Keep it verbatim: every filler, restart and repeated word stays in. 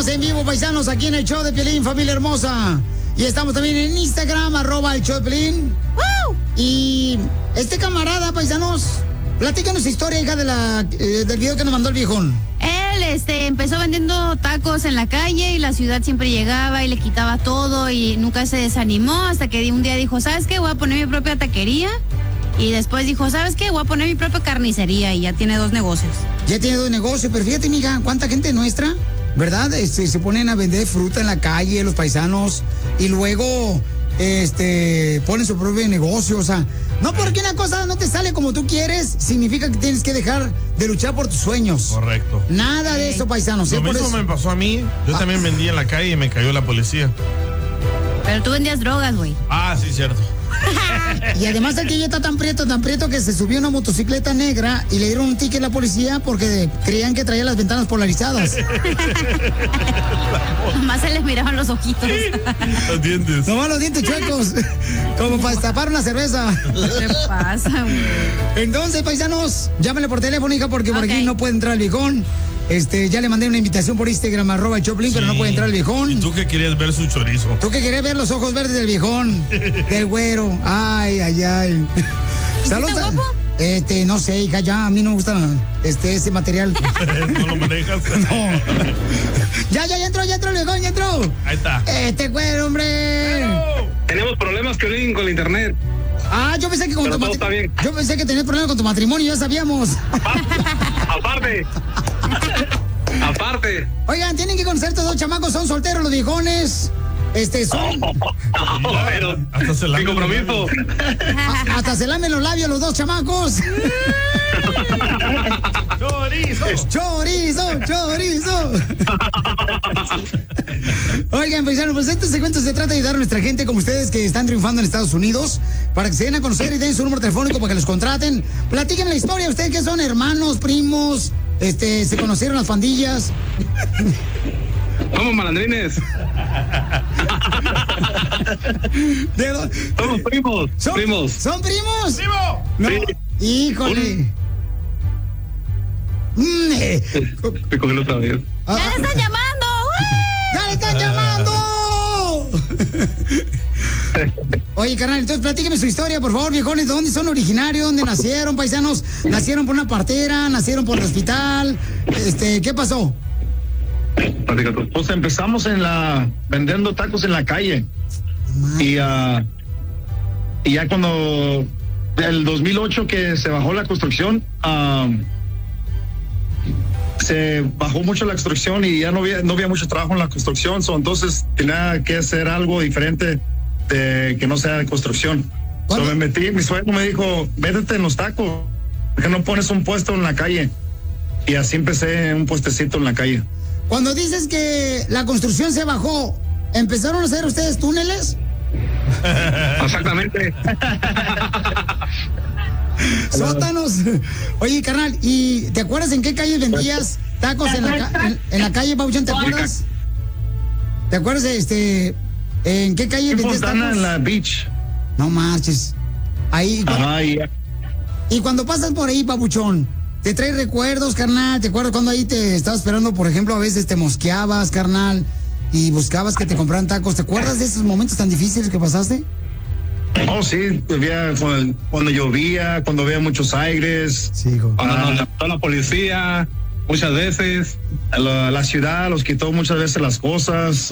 Estamos en vivo, paisanos, aquí en el show de Piolín, familia hermosa. Y estamos también en Instagram, arroba el show de Piolín. ¡Woo! Y este camarada, paisanos, platícanos su historia, hija, de la, eh, del video que nos mandó el viejón. Él este, empezó vendiendo tacos en la calle y la ciudad siempre llegaba y le quitaba todo y nunca se desanimó hasta que un día dijo, ¿sabes qué? Voy a poner mi propia taquería. Y después dijo, ¿sabes qué? Voy a poner mi propia carnicería y ya tiene dos negocios. Ya tiene dos negocios, pero fíjate, mija, cuánta gente nuestra, ¿verdad? Este, se ponen a vender fruta en la calle, los paisanos, y luego este, ponen su propio negocio, o sea, no porque una cosa no te sale como tú quieres, significa que tienes que dejar de luchar por tus sueños. Correcto. Nada de eso, paisanos. Lo ¿sí? mismo Por eso... me pasó a mí, yo ah. también vendía en la calle y me cayó la policía. Pero tú vendías drogas, güey. Ah, sí, cierto. Y además el que ya está tan prieto, tan prieto que se subió a una motocicleta negra y le dieron un ticket a la policía porque creían que traía las ventanas polarizadas. Nomás se les miraban los ojitos. Los dientes. Nomás los dientes chuecos, como para destapar una cerveza. ¿Qué pasa, güey? Entonces, paisanos, llámenle por teléfono, hija, porque por Okay. aquí no puede entrar el viejón. Este, ya le mandé una invitación por Instagram, arroba el Choplin, sí, pero no puede entrar el viejón. ¿Y tú que querías ver su chorizo? Tú que querías ver los ojos verdes del viejón, del güero. Ay, ay, ay. Saludos. ¿Está guapo? Este, no sé, hija, ya a mí no me gusta este, ese material. ¿No lo manejas? No. Ya, ya, ya entró, ya entró el viejón, ya entró. Ahí está. Este güero, hombre. ¡Pero! Tenemos problemas, Piolín, con la internet. Ah, yo pensé que con Pero tu todo matri- está bien. Yo pensé que tenías problemas con tu matrimonio, ya sabíamos. Aparte. Aparte. Oigan, tienen que conocer estos dos chamacos, son solteros los viejones. Este, son. Pero, Hasta se la sin compromiso. a- hasta se lamen los labios los dos chamacos. ¡Chorizo! Chorizo, chorizo. Oigan, paisanos, pues este segmento se trata de ayudar a nuestra gente como ustedes que están triunfando en Estados Unidos para que se den a conocer y den su número telefónico para que los contraten. Platiquen la historia, ustedes que son hermanos, primos, este, se conocieron las pandillas. Somos malandrines. ¿De dó- Somos primos. ¿Son Primos. ¿Son primos? ¡Primo! No. Sí. Híjole. Mm, eh. Me cogí otra vez. ¡Ya le están llamando! ¡Ya le están llamando! Oye, carnal, entonces platíqueme su historia, por favor, viejones. ¿De dónde son originarios? ¿Dónde nacieron, paisanos? ¿Nacieron por una partera? ¿Nacieron por el hospital? Este, ¿qué pasó? Platica tú. Pues empezamos en la vendiendo tacos en la calle y ah, y ya cuando el dos mil ocho que se bajó la construcción, ah, se bajó mucho la construcción y ya no había no había mucho trabajo en la construcción, so, entonces tenía que hacer algo diferente de que no sea de construcción. So, ¿Cuándo? me metí, mi suegro me dijo, métete en los tacos, ¿por qué no pones un puesto en la calle? Y así empecé un puestecito en la calle. Cuando dices que la construcción se bajó, ¿empezaron a hacer ustedes túneles? Exactamente. Sótanos. Oye, carnal, ¿y te acuerdas en qué calle vendías tacos en la, ca- en, en la calle, Pauchón? ¿Te acuerdas? ¿Te acuerdas, este, en qué calle En vendías Fontana, tacos? en la beach. No marches. Ahí, cu- Ajá, y y cuando pasas por ahí, papuchón, ¿te trae recuerdos, carnal? ¿Te acuerdas cuando ahí te estabas esperando, por ejemplo, a veces te mosqueabas, carnal, y buscabas que te compraran tacos? ¿Te acuerdas de esos momentos tan difíciles que pasaste? oh sí, había cuando, cuando llovía, cuando había muchos aires, Sí, hijo. Cuando Ah. nos levantó la policía, muchas veces. la, la ciudad los quitó muchas veces las cosas.